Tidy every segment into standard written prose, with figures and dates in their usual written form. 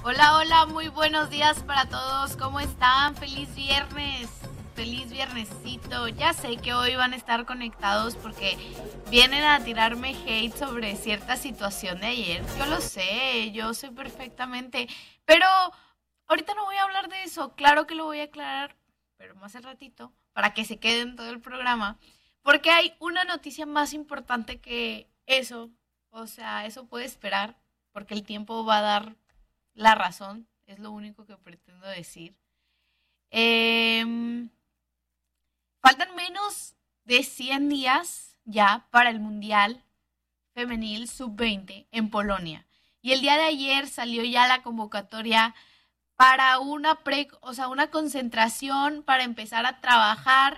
Hola, hola, muy buenos días para todos. ¿Cómo están? Feliz viernes. Feliz viernesito. Ya sé que hoy van a estar conectados porque vienen a tirarme hate sobre cierta situación de ayer. Yo sé perfectamente. Pero ahorita no voy a hablar de eso. Claro que lo voy a aclarar, pero más al ratito, para que se queden todo el programa. Porque hay una noticia más importante que eso. O sea, eso puede esperar, porque el tiempo va a dar la razón, es lo único que pretendo decir. Eh, Faltan menos de 100 días ya para el Mundial Femenil Sub-20 en Polonia. Y el día de ayer salió ya la convocatoria para una concentración para empezar a trabajar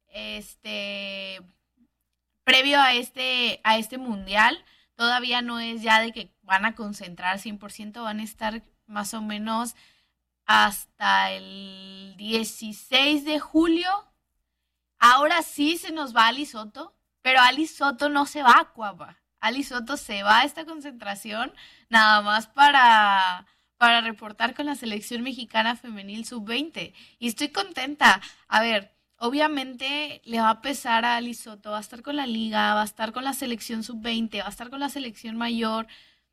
previo a este mundial. Todavía no es ya de que van a concentrar 100%, van a estar más o menos hasta el 16 de julio. Ahora sí se nos va Ali Soto, pero Ali Soto no se va a Cuapa. Ali Soto se va a esta concentración nada más para reportar con la selección mexicana femenil sub-20. Y estoy contenta. A ver, obviamente le va a pesar a Ali Soto, va a estar con la liga, va a estar con la selección sub-20, va a estar con la selección mayor.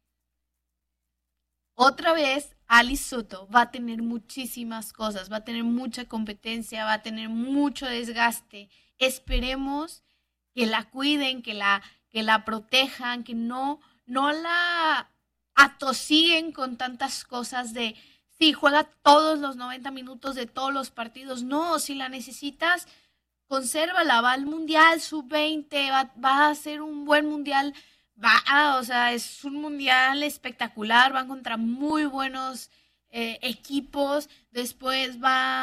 Otra vez, Ali Soto va a tener muchísimas cosas, va a tener mucha competencia, va a tener mucho desgaste. Esperemos que la cuiden, que la protejan, que no la atosiguen con tantas cosas de, sí, juega todos los 90 minutos de todos los partidos. No, si la necesitas, consérvala, va al Mundial Sub-20, va a ser un buen Mundial, o sea, es un Mundial espectacular, van contra muy buenos equipos, después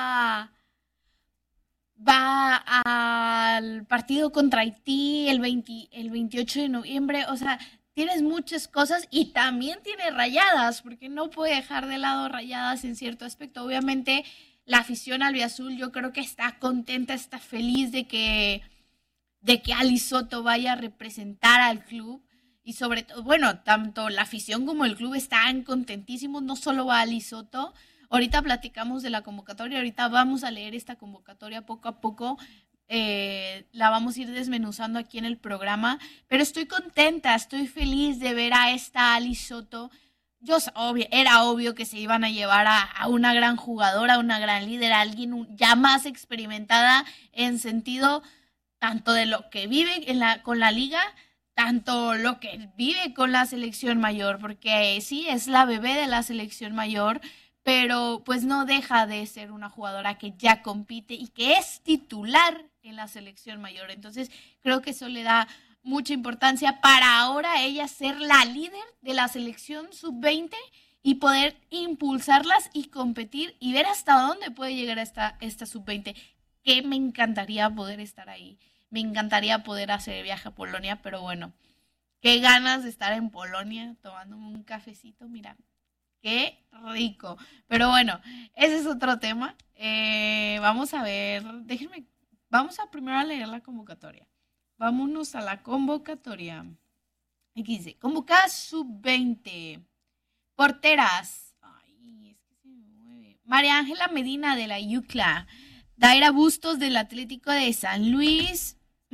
va al partido contra Haití el 28 de noviembre, o sea, tienes muchas cosas y también tiene Rayadas, porque no puede dejar de lado Rayadas en cierto aspecto. Obviamente, la afición albiazul yo creo que está contenta, está feliz de que Ali Soto vaya a representar al club. Y sobre todo, bueno, tanto la afición como el club están contentísimos, no solo va Ali Soto. Ahorita platicamos de la convocatoria, ahorita vamos a leer esta convocatoria poco a poco, la vamos a ir desmenuzando aquí en el programa, pero estoy contenta, estoy feliz de ver a esta Ali Soto. Era obvio que se iban a llevar a una gran jugadora, a una gran líder, a alguien ya más experimentada en sentido tanto de lo que vive con la liga, tanto lo que vive con la selección mayor, porque sí, es la bebé de la selección mayor, pero pues no deja de ser una jugadora que ya compite y que es titular en la selección mayor. Entonces, creo que eso le da mucha importancia para ahora ella ser la líder de la selección sub-20 y poder impulsarlas y competir y ver hasta dónde puede llegar esta sub-20, que me encantaría poder estar ahí. Me encantaría poder hacer el viaje a Polonia, pero bueno, qué ganas de estar en Polonia tomándome un cafecito, mira, qué rico. Pero bueno, ese es otro tema. Vamos a ver, vamos a primero a leer la convocatoria. Vámonos a la convocatoria. Aquí dice, convocada sub-20. Porteras. Ay, es que se me mueve. María Ángela Medina de la UCLA. Daira Bustos del Atlético de San Luis.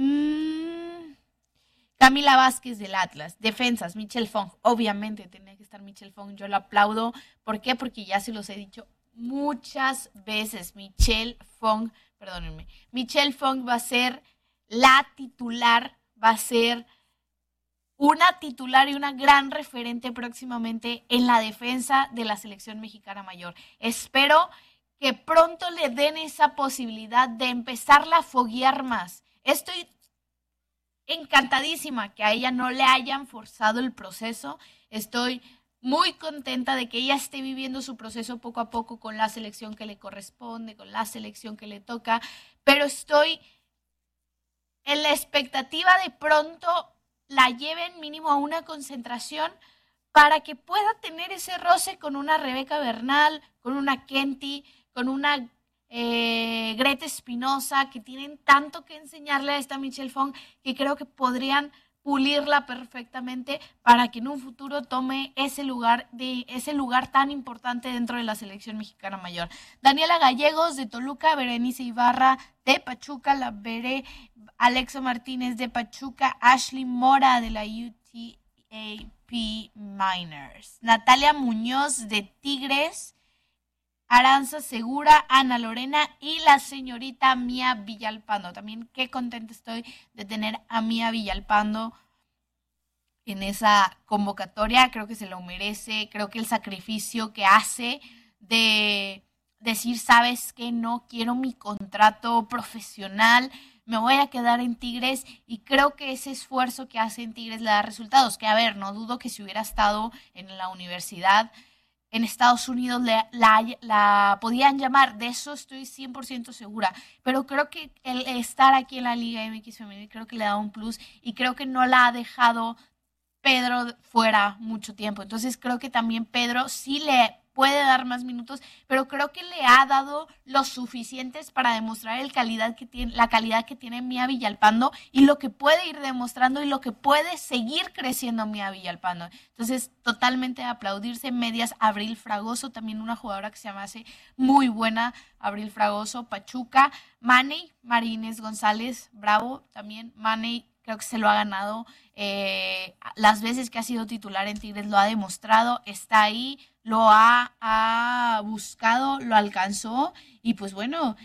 Camila Vázquez del Atlas. Defensas, Michelle Fong. Obviamente tenía que estar Michelle Fong. Yo lo aplaudo. ¿Por qué? Porque ya se los he dicho muchas veces. Michelle Fong, perdónenme. Michelle Fong va a ser la titular, va a ser una titular y una gran referente próximamente en la defensa de la selección mexicana mayor. Espero que pronto le den esa posibilidad de empezarla a foguear más. Estoy encantadísima que a ella no le hayan forzado el proceso. Estoy muy contenta de que ella esté viviendo su proceso poco a poco con la selección que le corresponde, con la selección que le toca, pero estoy en la expectativa de pronto la lleven mínimo a una concentración para que pueda tener ese roce con una Rebeca Bernal, con una Kenty, con una Greta Espinosa, que tienen tanto que enseñarle a esta Michelle Fong, que creo que podrían pulirla perfectamente para que en un futuro tome ese lugar tan importante dentro de la selección mexicana mayor. Daniela Gallegos de Toluca, Berenice Ibarra de Pachuca, la veré, Alexa Martínez de Pachuca, Ashley Mora de la UTAP Miners, Natalia Muñoz de Tigres, Aranza Segura, Ana Lorena y la señorita Mía Villalpando. También qué contenta estoy de tener a Mía Villalpando en esa convocatoria. Creo que se lo merece. Creo que el sacrificio que hace de decir, sabes que no quiero mi contrato profesional, me voy a quedar en Tigres, y creo que ese esfuerzo que hace en Tigres le da resultados. Que a ver, no dudo que si hubiera estado en la universidad en Estados Unidos la podían llamar, de eso estoy 100% segura, pero creo que el estar aquí en la Liga MX Femenil creo que le da un plus, y creo que no la ha dejado Pedro fuera mucho tiempo. Entonces creo que también Pedro sí le puede dar más minutos, pero creo que le ha dado los suficientes para demostrar la calidad que tiene Mía Villalpando, y lo que puede ir demostrando y lo que puede seguir creciendo Mía Villalpando. Entonces, totalmente de aplaudirse. Medias, Abril Fragoso, también una jugadora que se me hace muy buena, Abril Fragoso, Pachuca, Maney, Marínez González, bravo, también Maney, creo que se lo ha ganado. Las veces que ha sido titular en Tigres lo ha demostrado, está ahí, ha buscado, lo alcanzó, y pues bueno,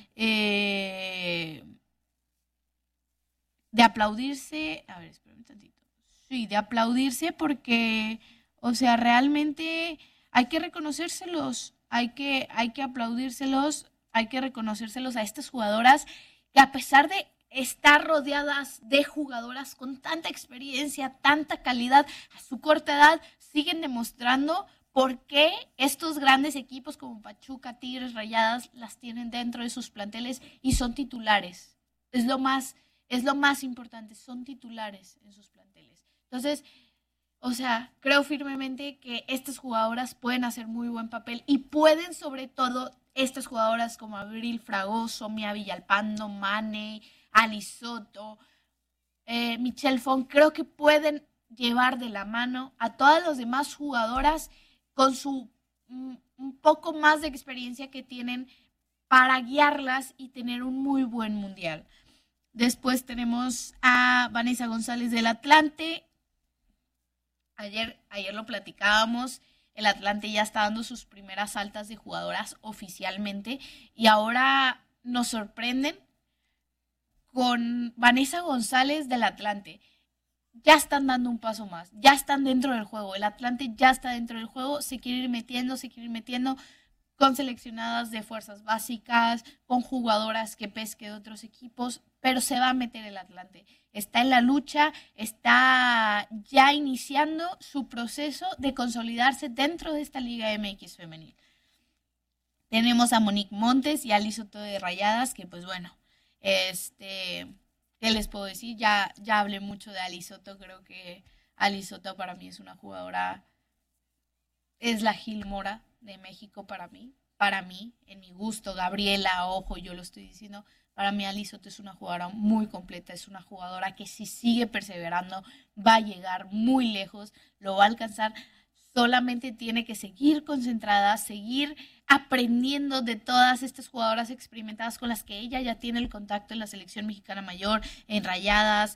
de aplaudirse, a ver, espérame tantito, sí, de aplaudirse porque, o sea, realmente hay que reconocérselos, hay que aplaudírselos, hay que reconocérselos a estas jugadoras que, a pesar de estar rodeadas de jugadoras con tanta experiencia, tanta calidad, a su corta edad, siguen demostrando por qué estos grandes equipos como Pachuca, Tigres, Rayadas las tienen dentro de sus planteles y son titulares. Es lo más importante, son titulares en sus planteles. Entonces, o sea, creo firmemente que estas jugadoras pueden hacer muy buen papel, y pueden, sobre todo, estas jugadoras como Abril Fragoso, Mía Villalpando, Mane, Ali Soto, Michelle Font, creo que pueden llevar de la mano a todas las demás jugadoras con su un poco más de experiencia que tienen, para guiarlas y tener un muy buen mundial. Después tenemos a Vanessa González del Atlante. Ayer lo platicábamos, el Atlante ya está dando sus primeras altas de jugadoras oficialmente, y ahora nos sorprenden con Vanessa González del Atlante. Ya están dando un paso más, ya están dentro del juego, el Atlante ya está dentro del juego, se quiere ir metiendo con seleccionadas de fuerzas básicas, con jugadoras que pesque de otros equipos, pero se va a meter el Atlante. Está en la lucha, está ya iniciando su proceso de consolidarse dentro de esta Liga MX femenil. Tenemos a Monique Montes y a Ali Soto de Rayadas, que pues bueno, ¿qué les puedo decir? Ya hablé mucho de Ali Soto, creo que Ali Soto para mí es una jugadora, es la Gil Mora de México para mí, en mi gusto. Gabriela, ojo, yo lo estoy diciendo, para mí Ali Soto es una jugadora muy completa, es una jugadora que, si sigue perseverando, va a llegar muy lejos, lo va a alcanzar. Solamente tiene que seguir concentrada, seguir aprendiendo de todas estas jugadoras experimentadas con las que ella ya tiene el contacto en la selección mexicana mayor, en Rayadas,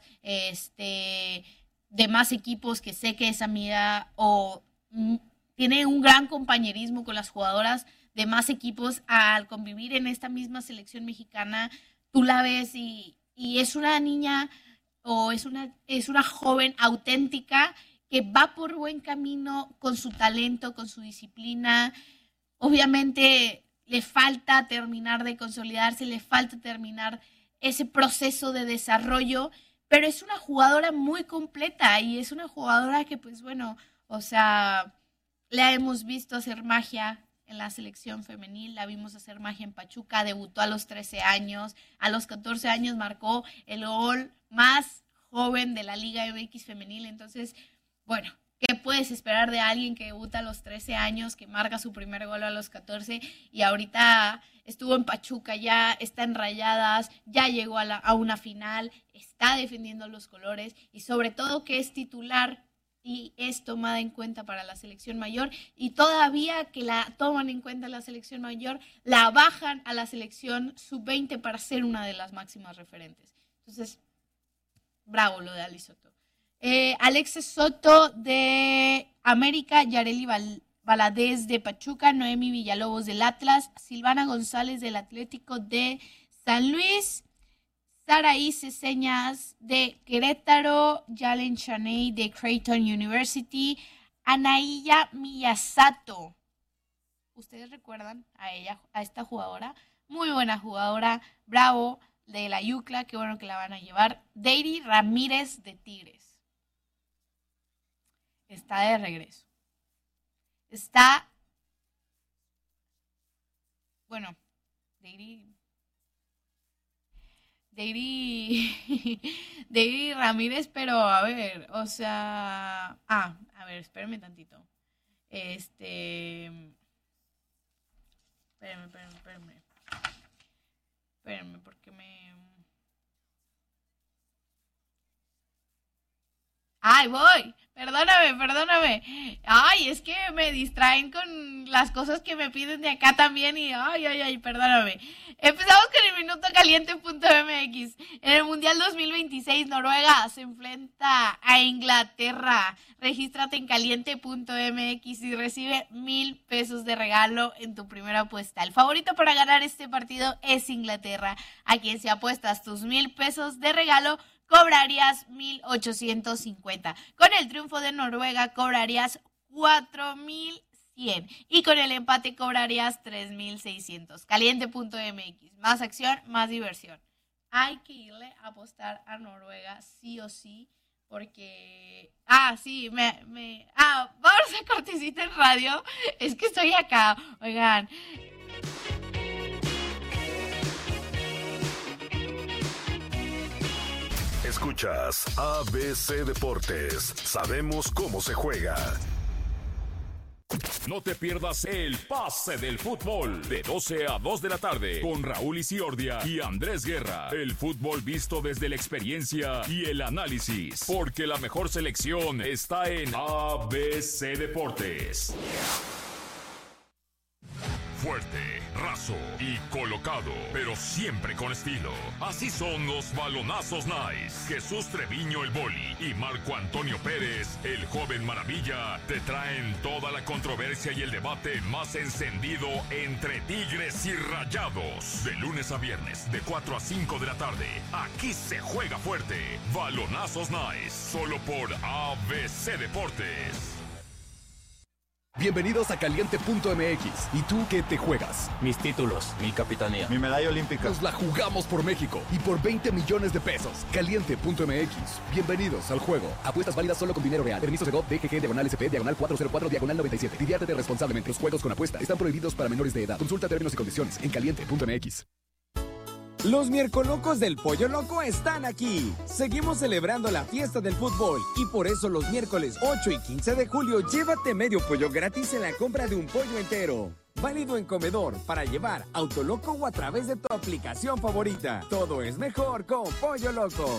demás equipos que sé que es amiga, o tiene un gran compañerismo con las jugadoras de más equipos. Al convivir en esta misma selección mexicana, tú la ves, y es una niña, o es una joven auténtica que va por buen camino con su talento, con su disciplina. Obviamente le falta terminar de consolidarse, le falta terminar ese proceso de desarrollo, pero es una jugadora muy completa, y es una jugadora que, pues bueno, o sea, la hemos visto hacer magia en la selección femenil, la vimos hacer magia en Pachuca, debutó a los 13 años, a los 14 años marcó el gol más joven de la Liga MX femenil. Entonces, bueno, ¿Qué puedes esperar de alguien que debuta a los 13 años, que marca su primer gol a los 14 y ahorita estuvo en Pachuca ya, está en Rayadas, ya llegó a una final, está defendiendo los colores y sobre todo que es titular y es tomada en cuenta para la selección mayor y todavía que la toman en cuenta la selección mayor, la bajan a la selección sub-20 para ser una de las máximas referentes. Entonces, bravo lo de Ali Soto. Alexis Soto de América, Yareli Valadez de Pachuca, Noemi Villalobos del Atlas, Silvana González del Atlético de San Luis, Saraí Ceseñas de Querétaro, Yalen Chaney de Creighton University, Anaíya Miyasato. ¿Ustedes recuerdan a ella, a esta jugadora? Muy buena jugadora, bravo, de la Yucla, qué bueno que la van a llevar. Deiri Ramírez de Tigres. Está de regreso. Está, bueno, Deiri Ramírez, pero a ver, o sea, a ver, espérame tantito. Espérame, porque ¡Ay, voy! Perdóname. Ay, es que me distraen con las cosas que me piden de acá también y ay, perdóname. Empezamos con el minuto caliente.mx. En el Mundial 2026, Noruega se enfrenta a Inglaterra. Regístrate en caliente.mx y recibe 1,000 pesos de regalo en tu primera apuesta. El favorito para ganar este partido es Inglaterra, a quien si apuestas tus 1,000 pesos de regalo, cobrarías 1,850. Con el triunfo de Noruega cobrarías 4,100 y con el empate cobrarías 3,600. Caliente.mx. Más acción, más diversión. Hay que irle a apostar a Noruega sí o sí porque sí, vamos a cortecita en radio. Es que estoy acá. Oigan, escuchas ABC Deportes. Sabemos cómo se juega. No te pierdas el pase del fútbol de 12 a 2 de la tarde con Raúl Isiordia y Andrés Guerra. El fútbol visto desde la experiencia y el análisis, porque la mejor selección está en ABC Deportes. Fuerte, raso y colocado, pero siempre con estilo. Así son los balonazos nice. Jesús Treviño el Boli y Marco Antonio Pérez, el joven maravilla, te traen toda la controversia y el debate más encendido entre Tigres y Rayados. De lunes a viernes, de 4 a 5 de la tarde, aquí se juega fuerte. Balonazos nice, solo por ABC Deportes. Bienvenidos a Caliente.mx. ¿Y tú qué te juegas? Mis títulos, mi capitanía, mi medalla olímpica. Nos la jugamos por México y por 20 millones de pesos. Caliente.mx. Bienvenidos al juego. Apuestas válidas solo con dinero real. Permisos de GOV, DGG, /SP, /404, /97. Diviértete responsablemente. Los juegos con apuesta están prohibidos para menores de edad. Consulta términos y condiciones en Caliente.mx. Los miércolocos del Pollo Loco están aquí. Seguimos celebrando la fiesta del fútbol y por eso los miércoles 8 y 15 de julio llévate medio pollo gratis en la compra de un pollo entero. Válido en comedor, para llevar, Autoloco o a través de tu aplicación favorita. Todo es mejor con Pollo Loco.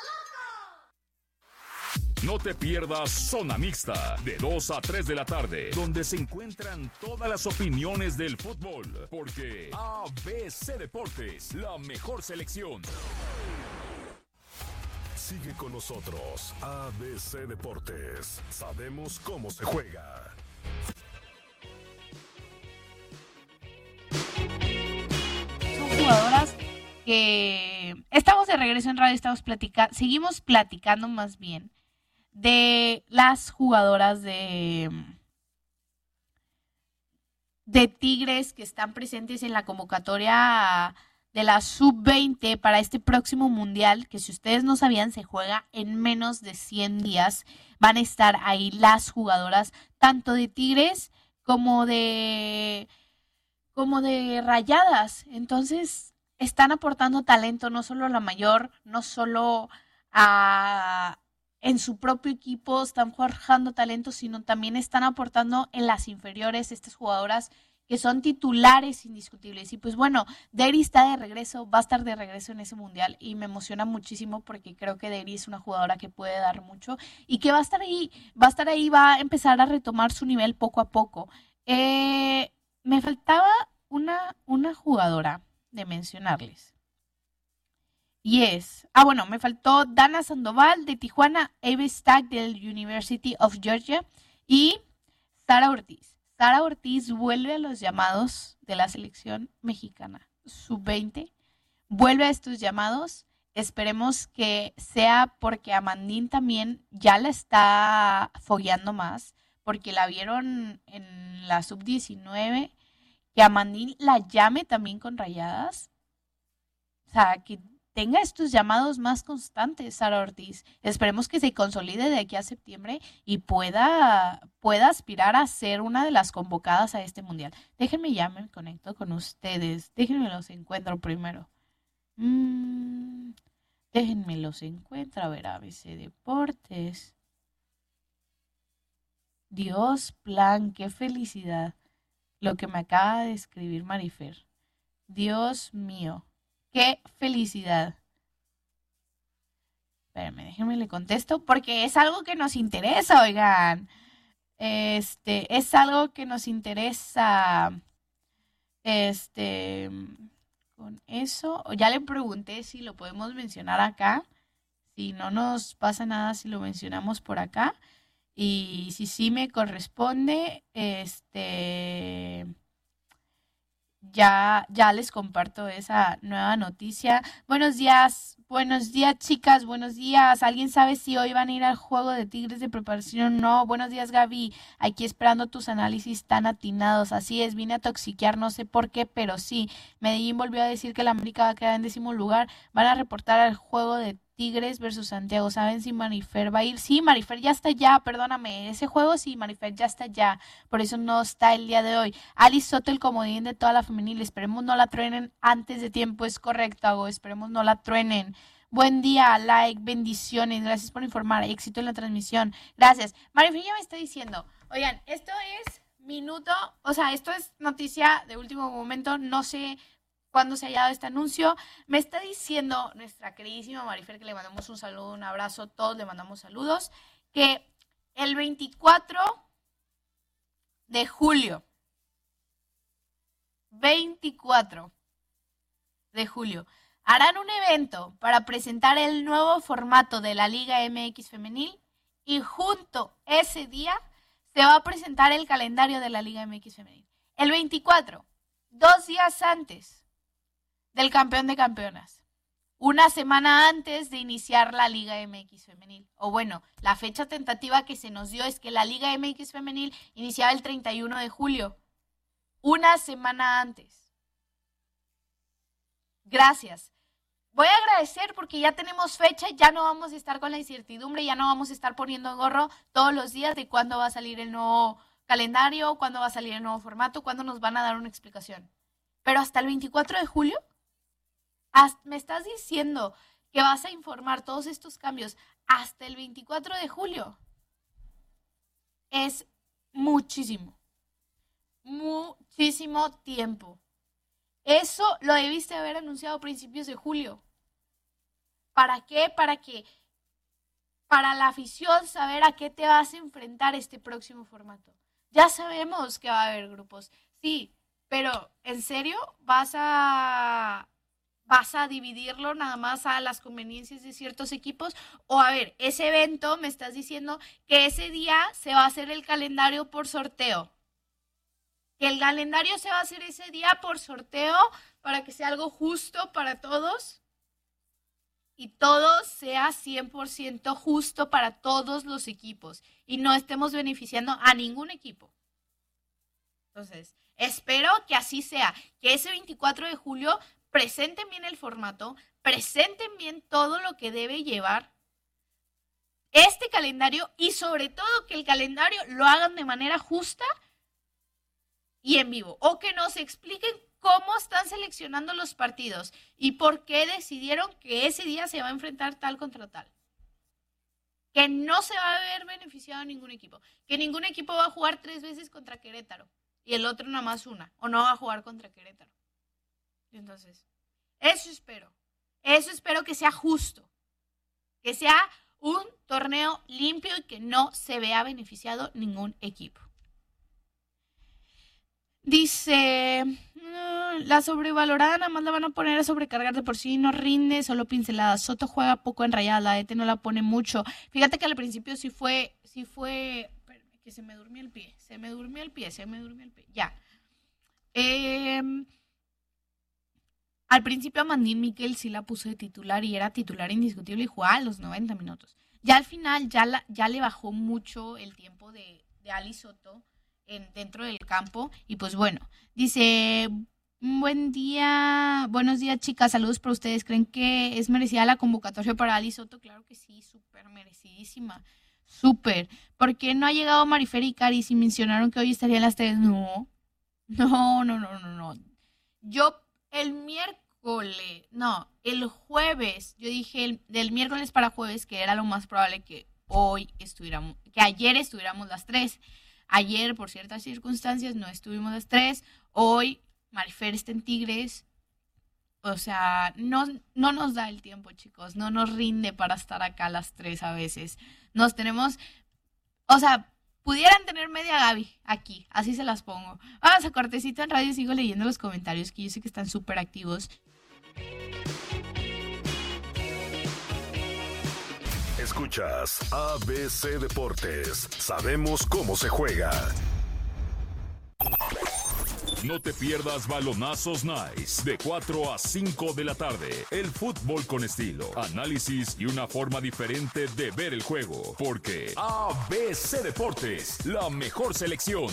No te pierdas Zona Mixta, de 2 a 3 de la tarde, donde se encuentran todas las opiniones del fútbol, porque ABC Deportes, la mejor selección. Sigue con nosotros, ABC Deportes. Sabemos cómo se juega. Son jugadoras que estamos de regreso en radio, seguimos platicando más bien de las jugadoras de Tigres que están presentes en la convocatoria de la sub-20 para este próximo mundial, que si ustedes no sabían se juega en menos de 100 días. Van a estar ahí las jugadoras tanto de Tigres como de Rayadas. Entonces están aportando talento, no solo a la mayor, no solo en su propio equipo están forjando talentos, sino también están aportando en las inferiores estas jugadoras que son titulares indiscutibles. Y pues bueno, Deri está de regreso, va a estar de regreso en ese mundial y me emociona muchísimo porque creo que Deri es una jugadora que puede dar mucho y que va a estar ahí, va a empezar a retomar su nivel poco a poco. Me faltaba una jugadora de mencionarles. Y me faltó Dana Sandoval de Tijuana, Eve Stack del University of Georgia y Sara Ortiz. Sara Ortiz vuelve a los llamados de la selección mexicana sub-20, vuelve a estos llamados. Esperemos que sea porque Amandín también ya la está fogueando más, porque la vieron en la sub-19, que Amandín la llame también con Rayadas. O sea, que tenga estos llamados más constantes, Sara Ortiz. Esperemos que se consolide de aquí a septiembre y pueda aspirar a ser una de las convocadas a este mundial. Déjenme ya me conecto con ustedes. Déjenme los encuentro primero. Déjenme los encuentro. A ver, ABC Deportes. Dios, plan, qué felicidad. Lo que me acaba de escribir Marifer. Dios mío. ¡Qué felicidad! Espérenme, déjenme le contesto porque es algo que nos interesa, oigan. Es algo que nos interesa. Con eso, ya le pregunté si lo podemos mencionar acá. Si no nos pasa nada si lo mencionamos por acá. Y si sí me corresponde, ya les comparto esa nueva noticia. Buenos días, chicas, buenos días. ¿Alguien sabe si hoy van a ir al juego de Tigres de preparación? No, buenos días, Gaby. Aquí esperando tus análisis tan atinados. Así es, vine a toxiquear, no sé por qué, pero sí. Medellín volvió a decir que la América va a quedar en 10º lugar. Van a reportar al juego de Tigres versus Santiago. ¿Saben si Marifer va a ir? Sí, Marifer ya está ya, perdóname. Ese juego sí, Marifer ya está ya. Por eso no está el día de hoy. Alice Soto, el comodín de toda la femenil. Esperemos no la truenen antes de tiempo. Es correcto, Hago. Esperemos no la truenen. Buen día, like, bendiciones. Gracias por informar. Éxito en la transmisión. Gracias. Marifer ya me está diciendo. Oigan, esto es esto es noticia de último momento. No sé cuando se haya dado este anuncio. Me está diciendo nuestra queridísima Marifer, que le mandamos un saludo, un abrazo, todos le mandamos saludos, que el 24 de julio, 24 de julio, harán un evento para presentar el nuevo formato de la Liga MX Femenil y junto ese día se va a presentar el calendario de la Liga MX Femenil. El 24, 2 días antes del campeón de campeonas, una semana antes de iniciar la Liga MX Femenil. O bueno, la fecha tentativa que se nos dio es que la Liga MX Femenil iniciaba el 31 de julio, una semana antes. Gracias. Voy a agradecer porque ya tenemos fecha, ya no vamos a estar con la incertidumbre, ya no vamos a estar poniendo gorro todos los días de cuándo va a salir el nuevo calendario, cuándo va a salir el nuevo formato, cuándo nos van a dar una explicación. Pero hasta el 24 de julio, me estás diciendo que vas a informar todos estos cambios hasta el 24 de julio. Es muchísimo tiempo. Eso lo debiste haber anunciado a principios de julio. ¿Para qué? Para la afición saber a qué te vas a enfrentar este próximo formato. Ya sabemos que va a haber grupos, sí, pero ¿en serio vas a dividirlo nada más a las conveniencias de ciertos equipos? O a ver, ese evento me estás diciendo que ese día se va a hacer el calendario por sorteo. Que el calendario se va a hacer ese día por sorteo para que sea algo justo para todos y todo sea 100% justo para todos los equipos y no estemos beneficiando a ningún equipo. Entonces, espero que así sea, que ese 24 de julio presenten bien el formato, presenten bien todo lo que debe llevar este calendario y sobre todo que el calendario lo hagan de manera justa y en vivo, o que nos expliquen cómo están seleccionando los partidos y por qué decidieron que ese día se va a enfrentar tal contra tal. que no se va a ver beneficiado ningún equipo, que ningún equipo va a jugar 3 veces contra Querétaro y el otro nada más una, o no va a jugar contra Querétaro. Entonces, eso espero que sea justo, que sea un torneo limpio y que no se vea beneficiado ningún equipo. Dice, la sobrevalorada nada más la van a poner a sobrecargar, de por sí no rinde, solo pinceladas. Soto juega poco en Rayadas, la DT no la pone mucho. Fíjate que al principio sí fue, espérame, que se me durmió el pie, ya. Al principio a Mandín Miquel sí la puso de titular y era titular indiscutible y jugaba a los 90 minutos. Ya al final ya le bajó mucho el tiempo de Ali Soto dentro del campo y pues bueno, dice, buenos días chicas, saludos para ustedes. ¿Creen que es merecida la convocatoria para Ali Soto? Claro que sí, súper merecidísima, súper. ¿Por qué no ha llegado Marifer y Cari si mencionaron que hoy estarían las 3? No. Yo el jueves, yo dije del miércoles para jueves que era lo más probable que ayer estuviéramos las 3. Ayer, por ciertas circunstancias, no estuvimos las 3. Hoy, Marifer está en Tigres. O sea, no nos da el tiempo, chicos. No nos rinde para estar acá a las 3 a veces. Pudieran tener media Gaby aquí. Así se las pongo. Vamos a cortecito en radio y sigo leyendo los comentarios que yo sé que están súper activos. Escuchas ABC Deportes. Sabemos cómo se juega. No te pierdas Balonazos Nice de 4 a 5 de la tarde. El fútbol con estilo, análisis y una forma diferente de ver el juego. Porque ABC Deportes, la mejor selección.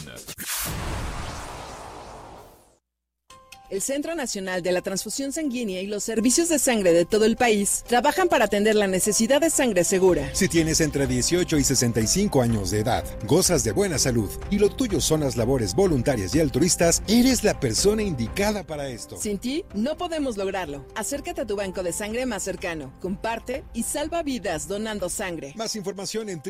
El Centro Nacional de la Transfusión Sanguínea y los servicios de sangre de todo el país trabajan para atender la necesidad de sangre segura. Si tienes entre 18 y 65 años de edad, gozas de buena salud y lo tuyo son las labores voluntarias y altruistas, eres la persona indicada para esto. Sin ti, no podemos lograrlo. Acércate a tu banco de sangre más cercano, comparte y salva vidas donando sangre. Más información en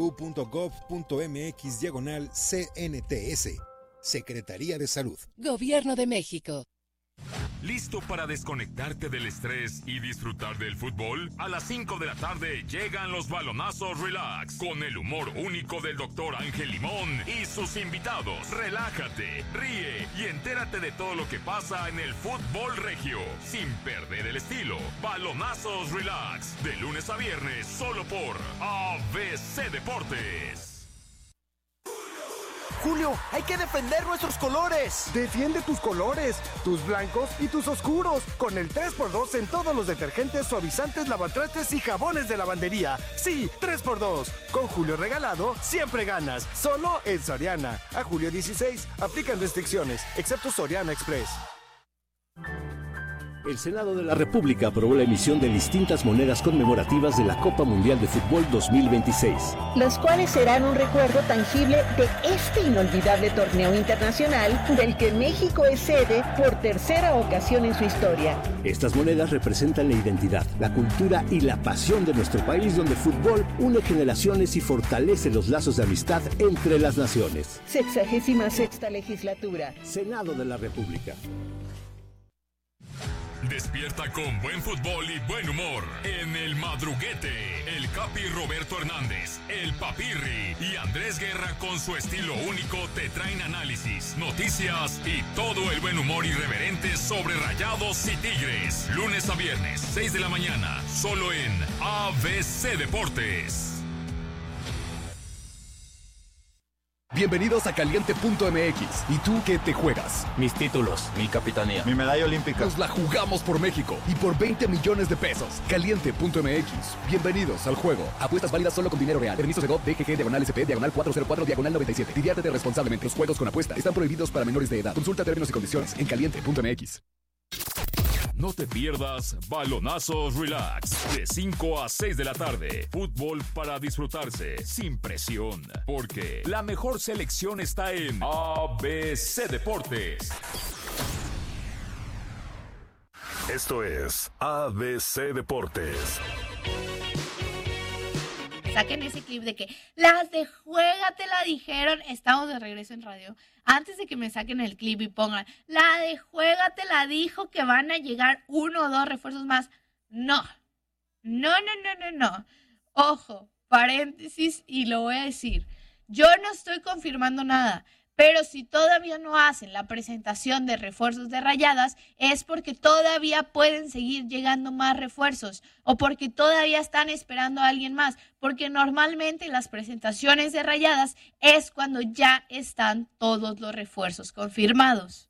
www.gov.mx/CNTS. Secretaría de Salud. Gobierno de México. ¿Listo para desconectarte del estrés y disfrutar del fútbol? A las 5 de la tarde llegan los Balonazos Relax con el humor único del Dr. Ángel Limón y sus invitados. Relájate, ríe y entérate de todo lo que pasa en el fútbol regio sin perder el estilo. Balonazos Relax de lunes a viernes solo por ABC Deportes. Julio, hay que defender nuestros colores. Defiende tus colores, tus blancos y tus oscuros, con el 3x2 en todos los detergentes, suavizantes, lavatrastes y jabones de lavandería. Sí, 3x2. Con Julio regalado, siempre ganas. Solo en Soriana. A julio 16, aplican restricciones, excepto Soriana Express. El Senado de la República aprobó la emisión de distintas monedas conmemorativas de la Copa Mundial de Fútbol 2026. Las cuales serán un recuerdo tangible de este inolvidable torneo internacional del que México es sede por tercera ocasión en su historia. Estas monedas representan la identidad, la cultura y la pasión de nuestro país, donde el fútbol une generaciones y fortalece los lazos de amistad entre las naciones. 66ª legislatura. Senado de la República. Despierta con buen fútbol y buen humor en El Madruguete. El Capi Roberto Hernández, el Papirri y Andrés Guerra con su estilo único te traen análisis, noticias y todo el buen humor irreverente sobre Rayados y Tigres. Lunes a viernes, 6 de la mañana, solo en ABC Deportes. Bienvenidos a Caliente.mx. ¿Y tú qué te juegas? Mis títulos, mi capitanía, mi medalla olímpica. Nos la jugamos por México y por 20 millones de pesos. Caliente.mx. Bienvenidos al juego. Apuestas válidas solo con dinero real. Permisos de GOV, DGG, /SP, /404, /97. Diviértete responsablemente. Los juegos con apuesta están prohibidos para menores de edad. Consulta términos y condiciones en Caliente.mx. No te pierdas Balonazos Relax de 5 a 6 de la tarde. Fútbol para disfrutarse sin presión, porque la mejor selección está en ABC Deportes. Esto es ABC Deportes. saquen ese clip de que las de Juega te la dijeron, estamos de regreso en radio, antes de que me saquen el clip y pongan, la de Juega te la dijo que van a llegar 1 o 2 refuerzos más. No. Ojo, paréntesis, y lo voy a decir. Yo no estoy confirmando nada, pero si todavía no hacen la presentación de refuerzos de Rayadas, es porque todavía pueden seguir llegando más refuerzos o porque todavía están esperando a alguien más, porque normalmente las presentaciones de Rayadas es cuando ya están todos los refuerzos confirmados.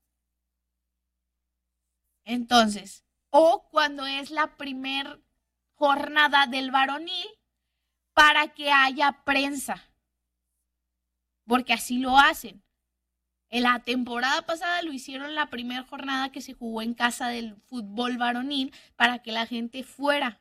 Entonces, o cuando es la primer jornada del varonil para que haya prensa, porque así lo hacen. En la temporada pasada lo hicieron la primera jornada que se jugó en casa del fútbol varonil para que la gente fuera.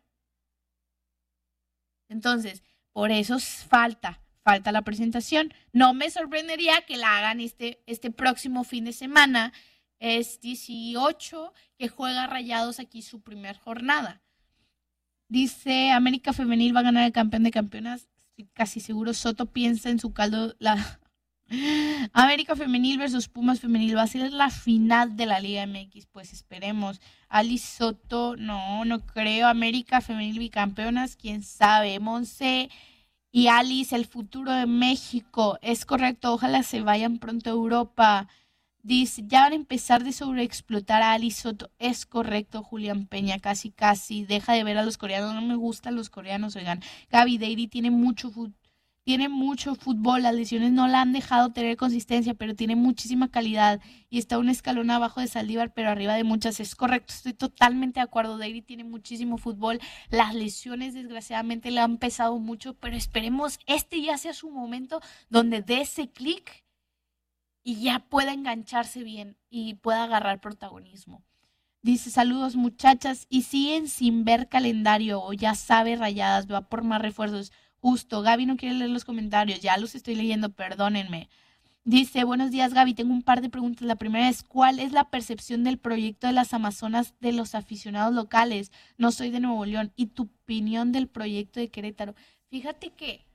Entonces, por eso falta la presentación. No me sorprendería que la hagan este próximo fin de semana. Es 18 que juega Rayados aquí su primer jornada. Dice, América Femenil va a ganar el campeón de campeonas. Estoy casi seguro. Soto piensa en su caldo. América Femenil versus Pumas Femenil va a ser la final de la Liga MX. Pues esperemos. Ali Soto, no creo. América Femenil bicampeonas, quién sabe. Monse y Alice, el futuro de México. Es correcto, ojalá se vayan pronto a Europa. Dice, ya van a empezar de sobreexplotar a Ali Soto. Es correcto, Julián Peña, casi. Deja de ver a los coreanos, no me gustan los coreanos, oigan. Gaby Deiri tiene mucho fútbol, las lesiones no la han dejado tener consistencia, pero tiene muchísima calidad y está un escalón abajo de Saldívar, pero arriba de muchas. Es correcto, estoy totalmente de acuerdo. Deiri tiene muchísimo fútbol, las lesiones desgraciadamente le han pesado mucho, pero esperemos ya sea su momento donde dé ese clic y ya pueda engancharse bien y pueda agarrar protagonismo. Dice, saludos muchachas, y siguen sin ver calendario o ya sabe Rayadas, va por más refuerzos. Justo, Gaby no quiere leer los comentarios, ya los estoy leyendo, perdónenme. Dice, buenos días Gaby, tengo un par de preguntas. La primera es, ¿cuál es la percepción del proyecto de las Amazonas de los aficionados locales? No soy de Nuevo León. ¿Y tu opinión del proyecto de Querétaro? Fíjate que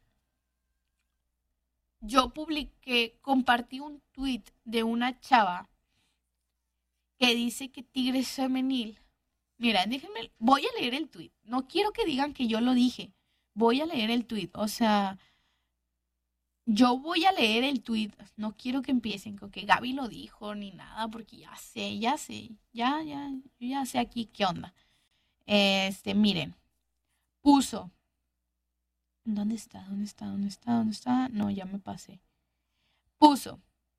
yo compartí un tuit de una chava que dice que Tigres Femenil. Mira, déjenme, voy a leer el tuit. No quiero que digan que yo lo dije. Voy a leer el tuit. O sea, yo voy a leer el tuit. No quiero que empiecen con que Gaby lo dijo ni nada, porque ya sé. Yo ya sé aquí qué onda. Miren. Puso. ¿Dónde está? No, ya me pasé. Puso.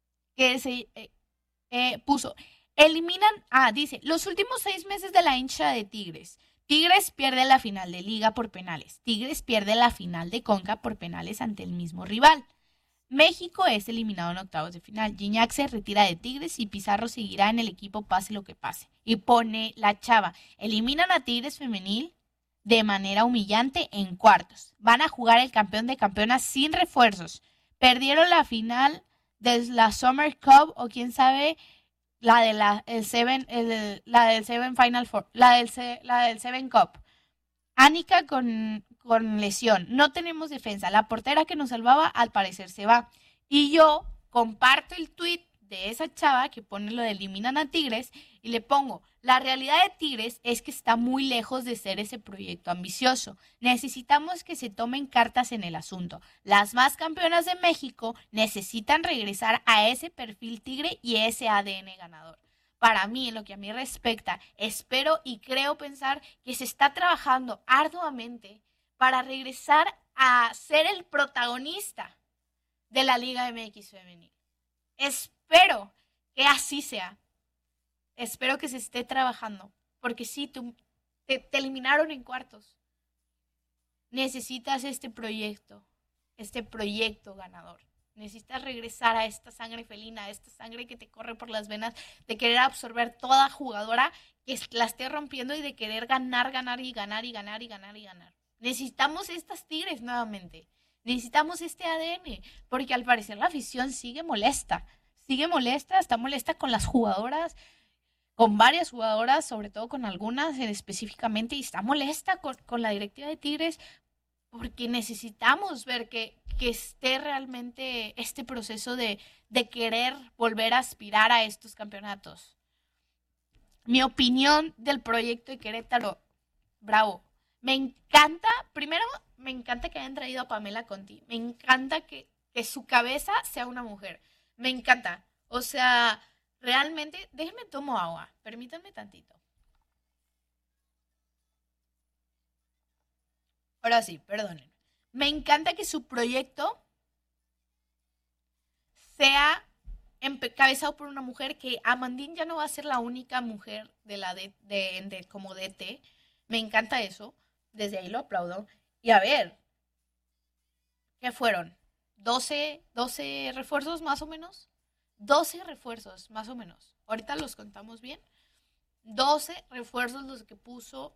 Dice, los últimos 6 meses de la hincha de Tigres. Tigres pierde la final de Liga por penales. Tigres pierde la final de Conca por penales ante el mismo rival. México es eliminado en octavos de final. Gignac se retira de Tigres y Pizarro seguirá en el equipo pase lo que pase. Y pone la chava, eliminan a Tigres Femenil de manera humillante en cuartos. Van a jugar el campeón de campeonas sin refuerzos. Perdieron la final de la Summer Cup o quién sabe, la del Seven Final Four, la del Seven Cup. Anika con lesión. No tenemos defensa. La portera que nos salvaba al parecer se va. Y yo comparto el tweet de esa chava que pone lo de eliminan a Tigres y le pongo, la realidad de Tigres es que está muy lejos de ser ese proyecto ambicioso. Necesitamos que se tomen cartas en el asunto. Las más campeonas de México necesitan regresar a ese perfil tigre y ese ADN ganador. Para mí, en lo que a mí respecta, espero y creo pensar que se está trabajando arduamente para regresar a ser el protagonista de la Liga MX femenil. Espero que así sea. Espero que se esté trabajando. Porque sí, te eliminaron en cuartos. Necesitas este proyecto ganador. Necesitas regresar a esta sangre felina, a esta sangre que te corre por las venas, de querer absorber toda jugadora que la esté rompiendo y de querer ganar. Necesitamos estas Tigres nuevamente. Necesitamos este ADN, porque al parecer la afición sigue molesta, está molesta con las jugadoras, con varias jugadoras, sobre todo con algunas específicamente, y está molesta con la directiva de Tigres porque necesitamos ver que esté realmente este proceso de querer volver a aspirar a estos campeonatos. Mi opinión del proyecto de Querétaro, bravo. Me encanta, primero, me encanta que hayan traído a Pamela Conti. Me encanta que su cabeza sea una mujer. Me encanta. O sea, realmente, déjenme tomo agua. Permítanme tantito. Ahora sí, perdonen. Me encanta que su proyecto sea encabezado por una mujer, que Amandine ya no va a ser la única mujer de la como DT. Me encanta eso. Desde ahí lo aplaudo. Y a ver, ¿qué fueron? ¿12 refuerzos más o menos? 12 refuerzos más o menos. Ahorita los contamos bien. 12 refuerzos los que puso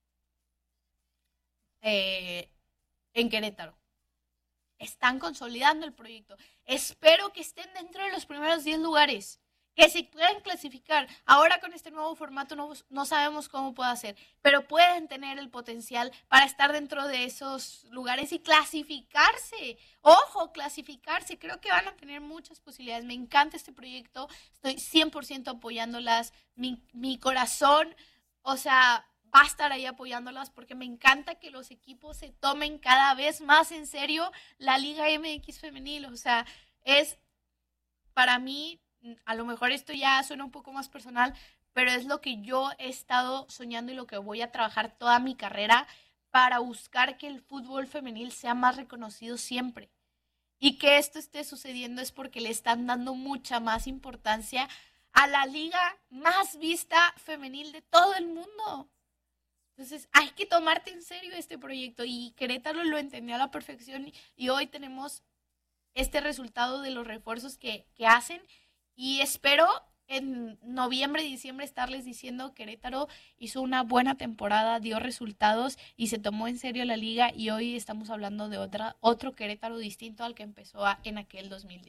en Querétaro. Están consolidando el proyecto. Espero que estén dentro de los primeros 10 lugares, que se puedan clasificar. Ahora con este nuevo formato no sabemos cómo puede ser, pero pueden tener el potencial para estar dentro de esos lugares y clasificarse. Ojo, clasificarse. Creo que van a tener muchas posibilidades. Me encanta este proyecto. Estoy 100% apoyándolas. Mi corazón, o sea, va a estar ahí apoyándolas, porque me encanta que los equipos se tomen cada vez más en serio la Liga MX femenil. O sea, es para mí, a lo mejor esto ya suena un poco más personal, pero es lo que yo he estado soñando y lo que voy a trabajar toda mi carrera para buscar que el fútbol femenil sea más reconocido siempre. Y que esto esté sucediendo es porque le están dando mucha más importancia a la liga más vista femenil de todo el mundo. Entonces, hay que tomarte en serio este proyecto, y Querétaro lo entendió a la perfección, y hoy tenemos este resultado de los refuerzos que hacen, y espero en noviembre y diciembre estarles diciendo: Querétaro hizo una buena temporada, dio resultados y se tomó en serio la liga, y hoy estamos hablando de otro Querétaro distinto al que empezó en aquel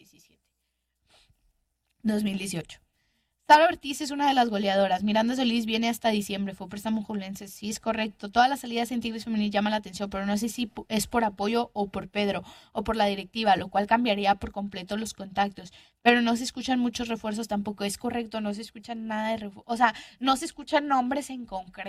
2018. Sara Ortiz es una de las goleadoras. Miranda Solís viene hasta diciembre. Fue préstamo julense. Sí, es correcto. Todas las salidas en Tigres femenil llaman la atención, pero no sé si es por apoyo o por Pedro o por la directiva, lo cual cambiaría por completo los contactos. Pero no se escuchan muchos refuerzos tampoco. Es correcto, no se escuchan nada de refuerzos. O sea, no se escuchan nombres en concreto.